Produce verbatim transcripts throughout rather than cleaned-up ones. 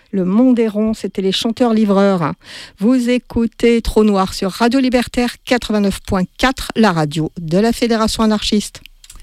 Le Monde est rond, c'était les chanteurs-livreurs. Vous écoutez Trou Noir sur Radio Libertaire quatre-vingt-neuf point quatre, la radio de la Fédération anarchiste.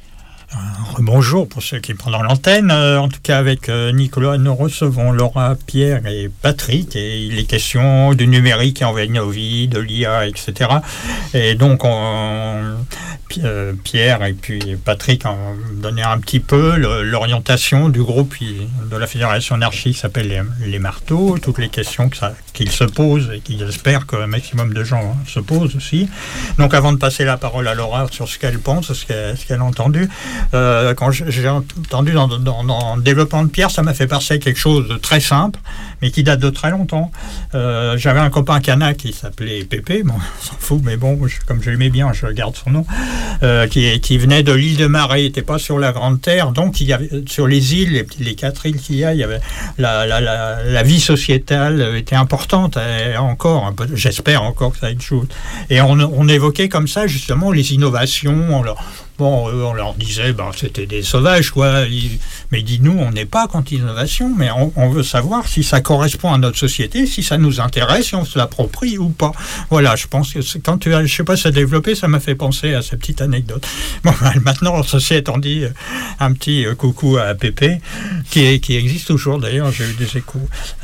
Bonjour pour ceux qui prennent l'antenne. Euh, en tout cas, avec euh, Nicolas, nous recevons Laura, Pierre et Patrick. Et il est question du numérique qui envahit nos vies, de l'I A, et cetera. Et donc, on, euh, Pierre et puis Patrick ont donné un petit peu le, l'orientation du groupe de la Fédération anarchiste qui s'appelle les, les Marteaux, toutes les questions que ça, qu'ils se posent et qu'ils espèrent qu'un maximum de gens hein, se posent aussi. Donc, avant de passer la parole à Laura sur ce qu'elle pense, ce qu'elle, ce qu'elle a entendu, Euh, quand j'ai entendu dans, dans, dans le développement de Pierre, ça m'a fait penser à quelque chose de très simple, mais qui date de très longtemps. Euh, j'avais un copain kanak qui s'appelait Pépé, bon, on s'en fout, mais bon, je, comme je l'aimais bien, je garde son nom, euh, qui, qui venait de l'île de Marais, il n'était pas sur la Grande Terre, donc il y avait, sur les îles, les, les quatre îles qu'il y a, il y avait la, la, la, la vie sociétale était importante, et encore, un peu, j'espère encore que ça va être chose. Et on, on évoquait comme ça, justement, les innovations, on leur, Bon, eux, on leur disait, ben, c'était des sauvages, quoi. Ils, mais ils disent, nous, on n'est pas contre l'innovation, mais on, on veut savoir si ça correspond à notre société, si ça nous intéresse, si on se l'approprie ou pas. Voilà, je pense que c'est, quand tu as, je sais pas, ça a développé, ça m'a fait penser à cette petite anecdote. Bon, maintenant, ceci étant dit, un petit coucou à Pépé, qui, qui existe toujours, d'ailleurs, j'ai eu des échos.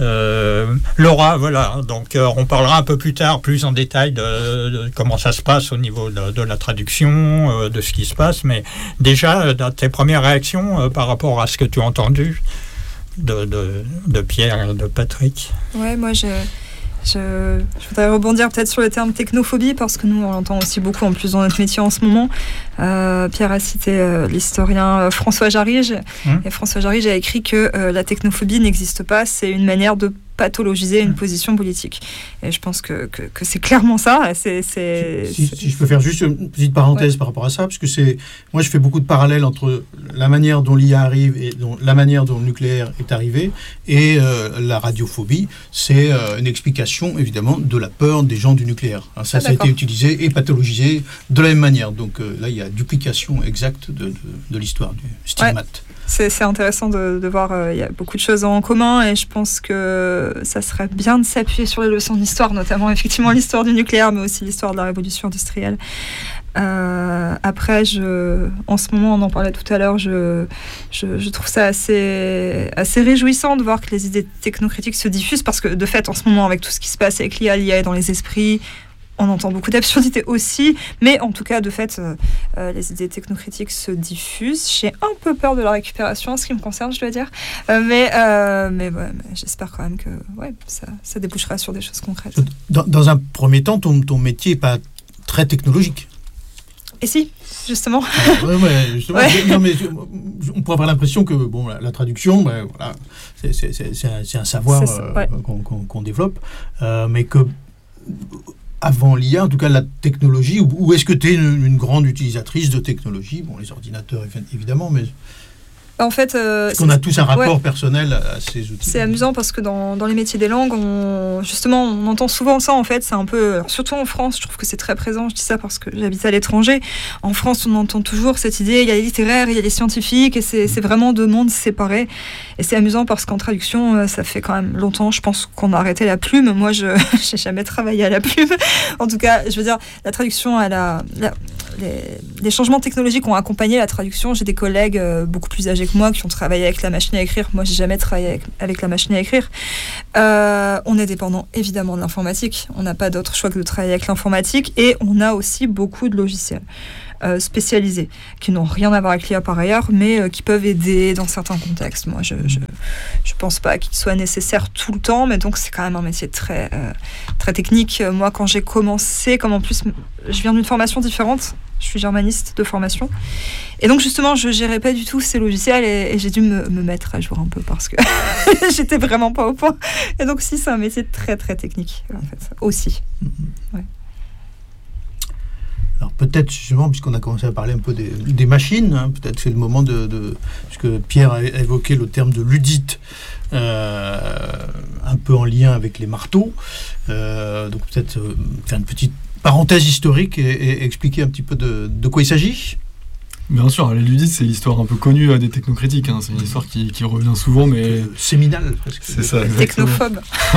Euh, Laura, voilà, donc euh, on parlera un peu plus tard, plus en détail de, de comment ça se passe au niveau de, de la traduction, euh, de ce qui se passe. Mais déjà, dans tes premières réactions euh, par rapport à ce que tu as entendu de, de, de Pierre et de Patrick. Ouais, moi, je, je, je voudrais rebondir peut-être sur le terme technophobie, parce que nous, on l'entend aussi beaucoup, en plus, dans notre métier en ce moment. Euh, Pierre a cité euh, l'historien euh, François Jarige, hum. et François Jarige a écrit que euh, la technophobie n'existe pas, c'est une manière de pathologiser une position politique. Et je pense que, que, que c'est clairement ça. C'est, c'est, si, c'est... si je peux faire juste une petite parenthèse ouais. par rapport à ça, parce que c'est, moi je fais beaucoup de parallèles entre la manière dont l'I A arrive et dont, la manière dont le nucléaire est arrivé et euh, la radiophobie. C'est euh, une explication évidemment de la peur des gens du nucléaire. Alors, ça, ah, ça a été utilisé et pathologisé de la même manière. Donc euh, là, il y a duplication exacte de, de, de l'histoire du stigmate. Ouais. C'est, c'est intéressant de, de voir, il euh, y a beaucoup de choses en commun, et je pense que ça serait bien de s'appuyer sur les leçons d'histoire, notamment effectivement l'histoire du nucléaire, mais aussi l'histoire de la révolution industrielle. Euh, après, je, en ce moment, on en parlait tout à l'heure, je, je, je trouve ça assez, assez réjouissant de voir que les idées technocritiques se diffusent, parce que de fait, en ce moment, avec tout ce qui se passe avec l'I A, l'I A est dans les esprits. On entend beaucoup d'absurdités aussi, mais en tout cas, de fait, euh, euh, les idées technocritiques se diffusent. J'ai un peu peur de la récupération en ce qui me concerne, je dois dire. Euh, mais euh, mais, ouais, mais j'espère quand même que ouais, ça, ça débouchera sur des choses concrètes. Dans, dans un premier temps, ton, ton métier n'est pas très technologique. Et si, justement. Ouais, ouais, justement. Ouais. Non, mais on pourrait avoir l'impression que bon, la, la traduction, ben, voilà, c'est, c'est, c'est, c'est, un, c'est un savoir c'est, euh, ouais. qu'on, qu'on, qu'on développe, euh, mais que... Avant l'I A, en tout cas la technologie, ou, ou est-ce que tu es une, une grande utilisatrice de technologie ? Bon, les ordinateurs, évidemment, mais... En fait, euh, Parce qu'on a tous un rapport ouais. personnel à ces outils. C'est amusant parce que dans, dans les métiers des langues, on, justement, on entend souvent ça, en fait. C'est un peu... Alors, surtout en France, je trouve que c'est très présent. Je dis ça parce que j'habite à l'étranger. En France, on entend toujours cette idée, il y a les littéraires, il y a les scientifiques, et c'est, c'est vraiment deux mondes séparés. Et c'est amusant parce qu'en traduction, ça fait quand même longtemps, je pense, qu'on a arrêté la plume. Moi, je n'ai jamais travaillé à la plume. En tout cas, je veux dire, la traduction, elle a... La, les, les changements technologiques ont accompagné la traduction. J'ai des collègues euh, beaucoup plus âgés que moi qui ont travaillé avec la machine à écrire. Moi, j'ai jamais travaillé avec, avec la machine à écrire. Euh, on est dépendant évidemment de l'informatique. On n'a pas d'autre choix que de travailler avec l'informatique, et on a aussi beaucoup de logiciels euh, spécialisés qui n'ont rien à voir avec l'I A par ailleurs, mais euh, qui peuvent aider dans certains contextes. Moi, je je, je pense pas qu'il soit nécessaire tout le temps, mais donc c'est quand même un métier très euh, très technique. Moi, quand j'ai commencé, comme en plus je viens d'une formation différente. Je suis germaniste de formation. Et donc, justement, je ne gérais pas du tout ces logiciels, et, et j'ai dû me, me mettre à jour un peu parce que j'étais vraiment pas au point. Et donc, si, c'est un métier très, très technique, en fait, aussi. Ouais. Alors, peut-être, justement, puisqu'on a commencé à parler un peu des, des machines, hein, peut-être c'est le moment de... de puisque Pierre a évoqué le terme de ludite, euh, un peu en lien avec les marteaux. Euh, donc, peut-être euh, faire une petite parenthèse historique et, et expliquer un petit peu de, de quoi il s'agit. Bien sûr, les ludites, c'est l'histoire un peu connue des technocritiques. Hein. C'est une histoire qui, qui revient souvent, mais... Euh, séminale, presque. C'est ça, technophobe.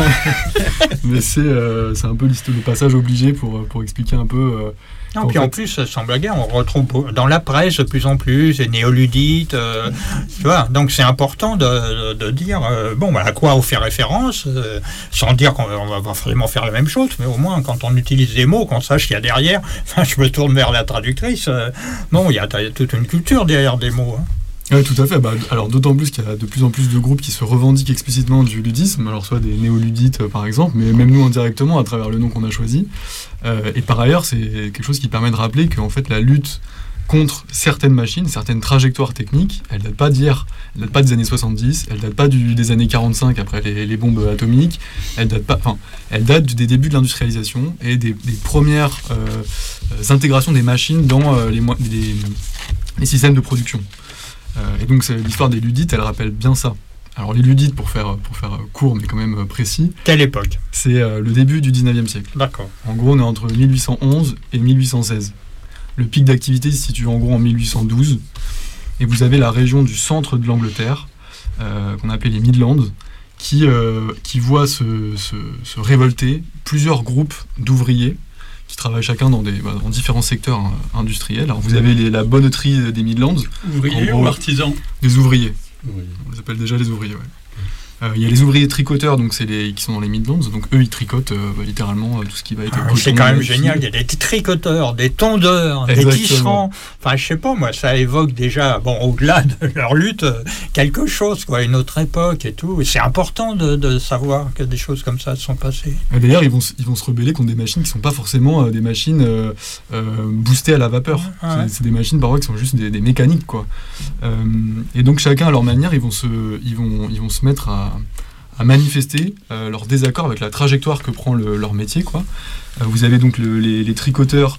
Mais c'est, euh, c'est un peu le passage obligé pour, pour expliquer un peu... Euh, non, puis fait... en plus, sans blaguer, on retrouve dans la presse de plus en plus les néoludites. Euh, tu vois, donc c'est important de, de dire, euh, bon, bah, à quoi on fait référence, euh, sans dire qu'on va vraiment faire la même chose, mais au moins, quand on utilise des mots, qu'on sache qu'il y a derrière. Enfin, je me tourne vers la traductrice. Euh, bon, il y a toute une culture derrière des mots. Hein. Oui, tout à fait. Bah, alors, d'autant plus qu'il y a de plus en plus de groupes qui se revendiquent explicitement du ludisme, alors soit des néoludites euh, par exemple, mais même nous indirectement à travers le nom qu'on a choisi. Euh, et par ailleurs, c'est quelque chose qui permet de rappeler qu'en fait, la lutte contre certaines machines, certaines trajectoires techniques, elle date pas d'hier, elle date pas des années soixante-dix, elle date pas du, des années quarante-cinq après les, les bombes atomiques, elle date pas, enfin, elle date des débuts de l'industrialisation et des, des premières euh, intégrations des machines dans euh, les, les, les systèmes de production. Euh, et donc c'est, l'histoire des ludites, elle rappelle bien ça. Alors les ludites, pour faire, pour faire court mais quand même précis... Quelle époque ? C'est euh, le début du dix-neuvième siècle. D'accord. En gros, on est entre mille huit cent onze et mille huit cent seize. Le pic d'activité se situe en gros en mille huit cent douze. Et vous avez la région du centre de l'Angleterre, euh, qu'on appelait les Midlands, qui, euh, qui voit se, se, se révolter plusieurs groupes d'ouvriers qui travaillent chacun dans, des, bah, dans différents secteurs hein, industriels. Alors vous avez les, la bonneterie des Midlands. Ouvriers ou artisans ? Des ouvriers. Oui. On les appelle déjà les ouvriers, ouais. Il euh, y a les ouvriers tricoteurs, donc c'est les, qui sont dans les Midlands, donc eux ils tricotent euh, bah, littéralement euh, tout ce qui va être... Ah, c'est quand même génial, il y a des tricoteurs, des tondeurs, Exactement. Des tisserands, enfin je sais pas moi, ça évoque déjà, bon au-delà de leur lutte, quelque chose, quoi, une autre époque et tout, et c'est important de, de savoir que des choses comme ça se sont passées. Et d'ailleurs ils vont, ils vont se rebeller contre des machines qui sont pas forcément euh, des machines euh, euh, boostées à la vapeur, ah, ouais. c'est, c'est des machines parfois qui sont juste des, des mécaniques, quoi. Euh, et donc chacun à leur manière, ils vont se, ils vont, ils vont se mettre à à manifester euh, leur désaccord avec la trajectoire que prend le, leur métier, quoi. Euh, vous avez donc le, les, les tricoteurs,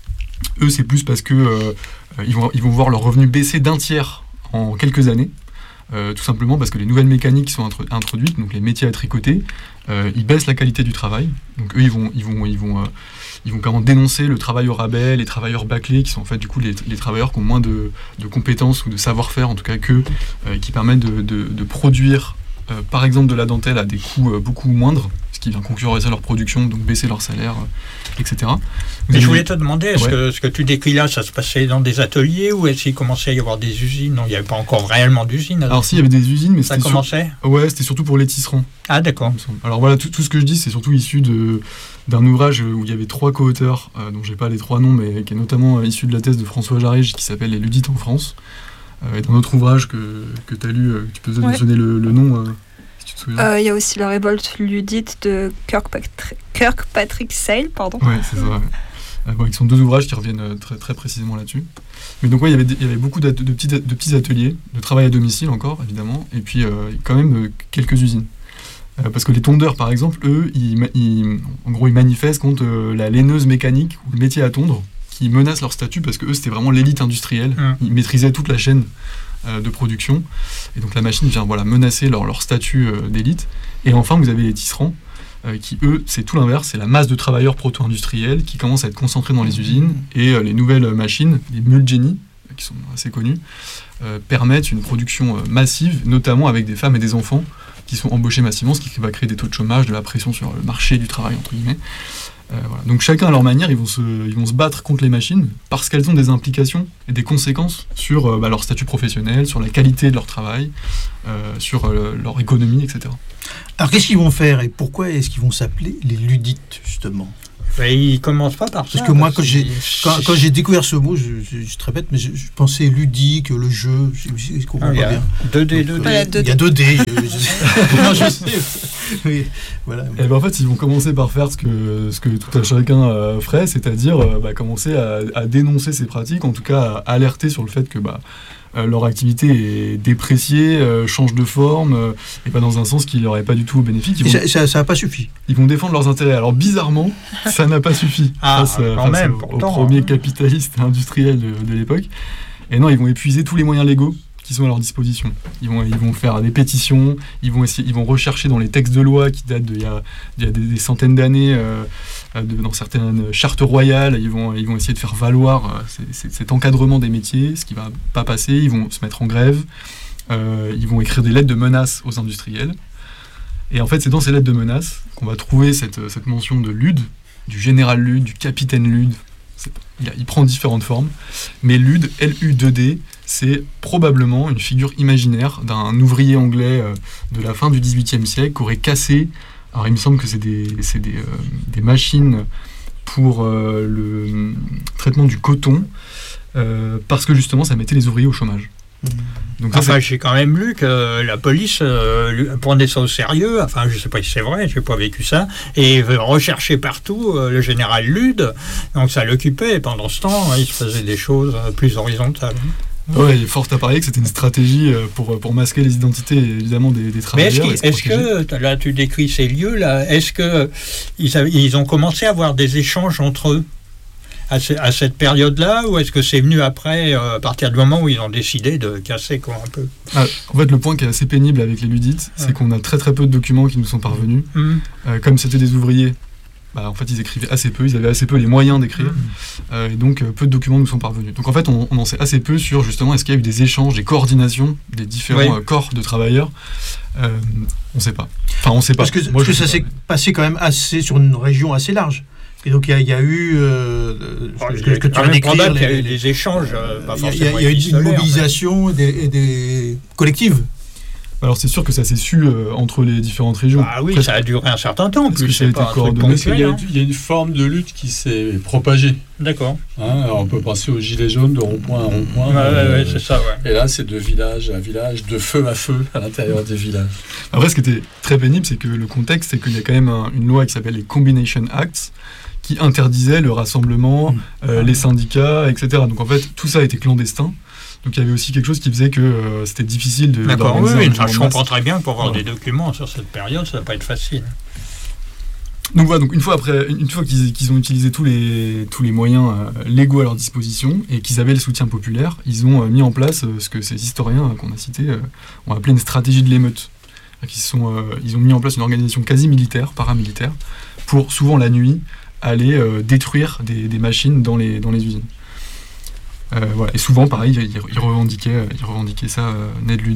eux c'est plus parce que euh, ils, vont, ils vont voir leur revenu baisser d'un tiers en quelques années, euh, tout simplement parce que les nouvelles mécaniques qui sont intro- introduites, donc les métiers à tricoter, euh, ils baissent la qualité du travail. Donc eux ils vont, ils vont, ils vont, euh, ils vont comment dénoncer le travail au rabais, les travailleurs bâclés, qui sont en fait du coup les, les travailleurs qui ont moins de, de compétences ou de savoir-faire en tout cas qu'eux, euh, qui permettent de, de, de produire Euh, par exemple de la dentelle à des coûts euh, beaucoup moindres, ce qui vient concurrencer leur production, donc baisser leur salaire, euh, et cetera. Mais je voulais te demander, est-ce ouais. que ce que tu décris là, ça se passait dans des ateliers ou est-ce qu'il commençait à y avoir des usines ? Non, il n'y avait pas encore réellement d'usines. Alors si, il y avait des usines, mais ça c'était commençait sur... Ouais, c'était surtout pour les tisserands. Ah d'accord. Alors voilà, tout, tout ce que je dis, c'est surtout issu de, d'un ouvrage où il y avait trois co-auteurs, euh, dont j'ai pas les trois noms, mais qui est notamment euh, issu de la thèse de François Jarige, qui s'appelle « Les ludites en France ». Euh, et d'un autre ouvrage que, que tu as lu, euh, tu peux peut-être ouais. mentionner le, le nom euh, Il euh, y a aussi la révolte ludite de Kirkpatrick, Kirkpatrick Sale, pardon. Ouais, c'est ça. Ouais. Euh, bon, ils sont deux ouvrages qui reviennent euh, très, très précisément là-dessus. Mais donc, ouais, il y avait, il y avait beaucoup de petits, de petits ateliers, de travail à domicile encore, évidemment, et puis euh, quand même euh, quelques usines. Euh, parce que les tondeurs, par exemple, eux, ils, ils, en gros, ils manifestent contre euh, la laineuse mécanique ou le métier à tondre, qui menace leur statut parce que eux, c'était vraiment l'élite industrielle. Mmh. Ils maîtrisaient toute la chaîne de production, et donc la machine vient voilà, menacer leur, leur statut euh, d'élite. Et enfin vous avez les tisserands euh, qui eux c'est tout l'inverse, c'est la masse de travailleurs proto-industriels qui commencent à être concentrés dans les usines, et euh, les nouvelles machines, les Mulgeny, qui sont assez connues, euh, permettent une production euh, massive, notamment avec des femmes et des enfants qui sont embauchés massivement, ce qui va créer des taux de chômage, de la pression sur le marché du travail entre guillemets. Euh, voilà. Donc chacun à leur manière, ils vont, se, ils vont se battre contre les machines parce qu'elles ont des implications et des conséquences sur euh, bah, leur statut professionnel, sur la qualité de leur travail, euh, sur euh, leur économie, et cetera. Alors qu'est-ce qu'ils vont faire et pourquoi est-ce qu'ils vont s'appeler les ludites, justement ? Mais ils commencent pas par ça. Parce que moi, quand j'ai, quand, quand j'ai découvert ce mot, je, je, je te répète, mais je, je pensais ludique, le jeu, je, je, je comprends ah, pas bien. deux D, deux D. Il y a deux D. Non, je sais. Oui, voilà. Et ben en fait, ils vont commencer par faire ce que, ce que tout à chacun euh, ferait, c'est-à-dire euh, bah, commencer à, à dénoncer ces pratiques, en tout cas à alerter sur le fait que bah, euh, leur activité est dépréciée, euh, change de forme, euh, et pas dans un sens qui leur est pas du tout bénéfique. Ils vont, ça n'a pas suffi. Ils vont défendre leurs intérêts. Alors bizarrement, ça n'a pas suffi ah, face, quand face même, aux, pourtant, aux premiers hein. capitalistes industriels de, de l'époque. Et non, ils vont épuiser tous les moyens légaux qui qui sont à leur disposition. Ils vont, ils vont faire des pétitions, ils vont, essayer, ils vont rechercher dans les textes de loi qui datent d'il y a, il y a des, des centaines d'années, euh, de, dans certaines chartes royales, ils vont, ils vont essayer de faire valoir euh, c'est, c'est, cet encadrement des métiers, ce qui ne va pas passer, ils vont se mettre en grève, euh, ils vont écrire des lettres de menaces aux industriels. Et en fait, c'est dans ces lettres de menaces qu'on va trouver cette, cette mention de Lude, du général Lude, du capitaine Lude. Il, a, il prend différentes formes, mais Lude, L U deux D, c'est probablement une figure imaginaire d'un ouvrier anglais euh, de la fin du dix-huitième siècle qui aurait cassé, alors il me semble que c'est des, c'est des, euh, des machines pour euh, le traitement du coton, euh, parce que justement ça mettait les ouvriers au chômage. Donc ça, enfin, j'ai quand même lu que la police euh, prenait ça au sérieux. Enfin, je ne sais pas si c'est vrai, je n'ai pas vécu ça. Et recherchait partout euh, le général Lude. Donc ça l'occupait. Et pendant ce temps, il se faisait des choses plus horizontales. Ouais, il est fort à parier que c'était une stratégie pour, pour masquer les identités, évidemment, des, des travailleurs. Mais est-ce, est-ce que, là, tu décris ces lieux-là, est-ce qu'ils ils ont commencé à avoir des échanges entre eux à, ce, à cette période-là, ou est-ce que c'est venu après, euh, à partir du moment où ils ont décidé de casser, quoi, un peu ah, En fait, le point qui est assez pénible avec les ludites, ouais. c'est qu'on a très très peu de documents qui nous sont parvenus. Mmh. Euh, comme c'était des ouvriers, bah, en fait, ils écrivaient assez peu, ils avaient assez peu les moyens d'écrire, mmh. euh, et donc euh, peu de documents nous sont parvenus. Donc en fait, on, on en sait assez peu sur justement est-ce qu'il y a eu des échanges, des coordinations des différents oui. euh, corps de travailleurs. Euh, on ne sait pas. Enfin, on ne sait pas. Parce que, Moi, parce que ça pas, s'est mais... passé quand même assez sur une région assez large. Et donc il y, y a eu, euh, bon, ce que, que tu viens d'écrire, il y a eu des échanges, euh, pas forcément. Il y, y a eu une mobilisation mais... et, des, et des collectives. Alors c'est sûr que ça s'est su euh, entre les différentes régions. Ah oui, presque. Ça a duré un certain temps. En plus, que ça a été coordonné. Il y, a, il y a une forme de lutte qui s'est propagée. D'accord. Hein, on peut penser aux gilets jaunes de rond-point à rond-point. Ouais, euh, ouais, c'est ça, ouais. Et là, c'est de village à village, de feu à feu à l'intérieur des villages. Après, ce qui était très pénible, c'est que le contexte, c'est qu'il y a quand même un, une loi qui s'appelle les Combination Acts, qui interdisait le rassemblement, mmh. euh, les syndicats, et cetera. Donc en fait, tout ça était clandestin. Donc il y avait aussi quelque chose qui faisait que euh, c'était difficile de... D'accord, oui, oui, je comprends très bien que pour avoir ouais. des documents sur cette période, ça ne va pas être facile. Donc voilà, donc une fois, après, une fois qu'ils, qu'ils ont utilisé tous les, tous les moyens euh, légaux à leur disposition et qu'ils avaient le soutien populaire, ils ont euh, mis en place euh, ce que ces historiens euh, qu'on a cités euh, ont appelé une stratégie de l'émeute. Ils, sont, euh, ils ont mis en place une organisation quasi militaire, paramilitaire, pour souvent la nuit aller euh, détruire des, des machines dans les, dans les usines. Euh, voilà. Et souvent, pareil, ils il revendiquaient, il revendiquaient ça, euh, Ned Ludd.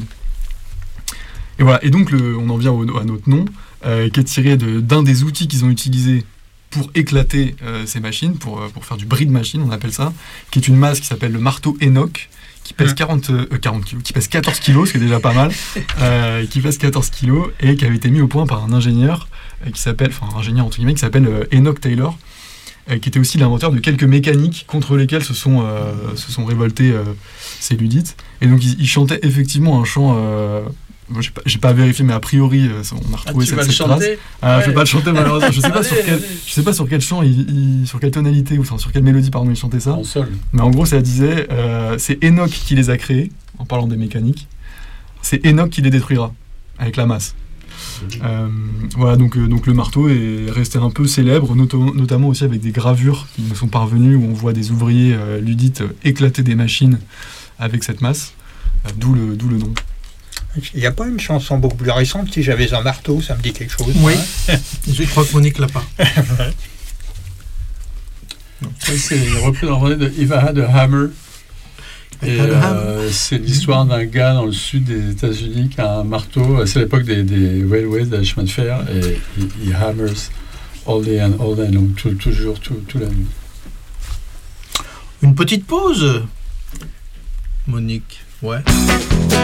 Et voilà. Et donc, le, on en vient au, à notre nom, euh, qui est tiré de, d'un des outils qu'ils ont utilisés pour éclater euh, ces machines, pour, pour faire du bris de machine, on appelle ça, qui est une masse qui s'appelle le marteau Enoch, qui pèse quarante, euh, quarante kilos, qui pèse quatorze kilos, ce qui est déjà pas mal, euh, qui pèse quatorze kilos, et qui avait été mis au point par un ingénieur, euh, qui s'appelle, enfin un ingénieur entre guillemets, qui s'appelle euh, Enoch Taylor, euh, qui était aussi l'inventeur de quelques mécaniques contre lesquelles se sont, euh, se sont révoltés euh, ces ludites. Et donc il, il chantait effectivement un chant... Euh, Bon, j'ai, pas, j'ai pas vérifié, mais a priori, euh, on a retrouvé ah, cette, cette phrase. Ah, ouais. Je vais pas le chanter malheureusement. Je sais pas allez, sur quel, je sais pas sur quel chant, il, il, sur quelle tonalité ou enfin, sur quelle mélodie pardon il chantait ça. En sol. Mais en gros, ça disait, euh, c'est Enoch qui les a créés. En parlant des mécaniques, c'est Enoch qui les détruira avec la masse. Euh, voilà, donc, euh, donc le marteau est resté un peu célèbre, noto- notamment aussi avec des gravures qui nous sont parvenues où on voit des ouvriers euh, ludites euh, éclater des machines avec cette masse, euh, d'où le, d'où le nom. Il n'y a pas une chanson beaucoup plus récente, Si j'avais un marteau, ça me dit quelque chose. Oui, hein. Je crois que Monique l'a pas. Ça, c'est repris dans le de If I Had a Hammer. Et euh, c'est l'histoire d'un gars dans le sud des États-Unis qui a un marteau. C'est l'époque des, des railways, des chemins de fer, et il, il hammers all day and all day long, tout, toujours, tout, toute la nuit. Une petite pause, Monique. Ouais.